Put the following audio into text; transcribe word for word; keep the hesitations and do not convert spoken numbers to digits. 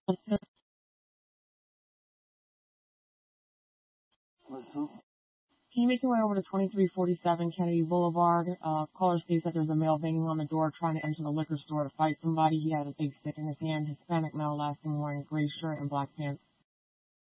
Can you make your way over to twenty-three forty-seven Kennedy Boulevard? Uh, caller states that there's a male banging on the door trying to enter the liquor store to fight somebody. He had a big stick in his hand. Hispanic male, last name wearing a gray shirt and black pants.